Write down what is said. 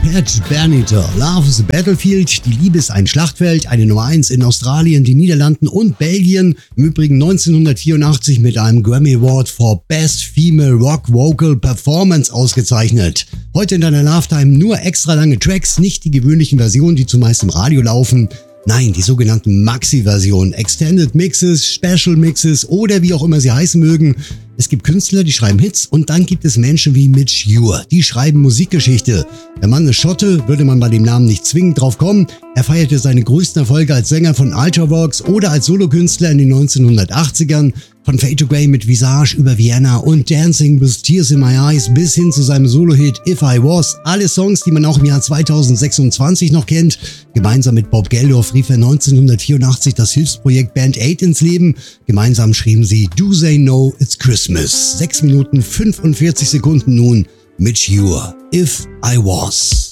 Pat Benatar, Love is a Battlefield, die Liebe ist ein Schlachtfeld, eine Nummer 1 in Australien, den Niederlanden und Belgien, im Übrigen 1984 mit einem Grammy Award for Best Female Rock Vocal Performance ausgezeichnet. Heute in deiner Love-Time nur extra lange Tracks, nicht die gewöhnlichen Versionen, die zumeist im Radio laufen. Nein, die sogenannten Maxi-Versionen, Extended Mixes, Special Mixes oder wie auch immer sie heißen mögen. Es gibt Künstler, die schreiben Hits und dann gibt es Menschen wie Midge Ure, die schreiben Musikgeschichte. Der Mann ist Schotte, würde man bei dem Namen nicht zwingend drauf kommen. Er feierte seine größten Erfolge als Sänger von Ultravox oder als Solokünstler in den 1980ern. Von Fade to Grey mit Visage über Vienna und Dancing with Tears in My Eyes bis hin zu seinem Solo-Hit If I Was. Alle Songs, die man auch im Jahr 2026 noch kennt. Gemeinsam mit Bob Geldof rief er 1984 das Hilfsprojekt Band Aid ins Leben. Gemeinsam schrieben sie Do They Know It's Christmas. 6 Minuten 45 Sekunden nun. Midge Ure, If I Was.